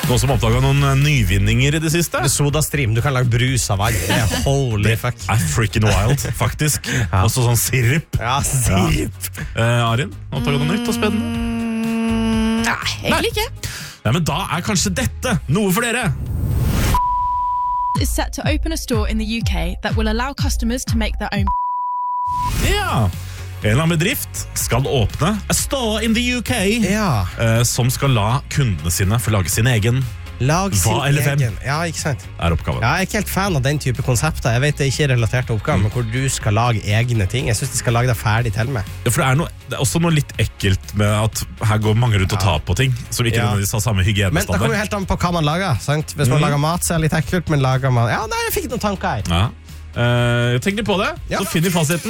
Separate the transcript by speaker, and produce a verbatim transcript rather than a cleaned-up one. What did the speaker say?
Speaker 1: Noen som oppdaget noen nyvinninger i det siste?
Speaker 2: SodaStream, du kan lage brus av vann. Det er holy fuck.
Speaker 1: Det er freaking wild, faktisk. ja. Også sånn sirup.
Speaker 2: Ja, sirup.
Speaker 1: Ja. Uh, Arin, oppdaget noe nytt og spennende?
Speaker 3: Nei, egentlig ikke.
Speaker 1: Nei, men da er kanskje dette noe for dere.
Speaker 4: Is set to open a store in the U K that will allow customers to make their own.
Speaker 1: Ja. En eller annen bedrift skal åpne a store in the U K
Speaker 2: ja.
Speaker 1: eh, som skal la kundene sine få lage sin egen
Speaker 2: Lag sin
Speaker 1: hva eller hvem
Speaker 2: egen. Ja, ikke sant?
Speaker 1: er oppgaven.
Speaker 2: Ja, jeg er ikke helt fan av den type konsepter. Jeg vet det ikke er relatert til oppgaven, mm. men hvor du skal lage egne ting. Jeg synes de skal lage det ferdig til meg.
Speaker 1: Ja, for det er, noe, det er også noe litt ekkelt med at her går mange rundt og tar på ting som ikke
Speaker 2: ja.
Speaker 1: nødvendigvis har samme hygienestandard.
Speaker 2: Men det kommer jo helt an på hva man lager, sant? Hvis man mm. lager mat, så er det litt ekkelt, men lager man... Ja, nei, jeg fikk noen tanker her.
Speaker 1: Ja. Uh, tenk litt på det, ja. Så finner vi fasiten.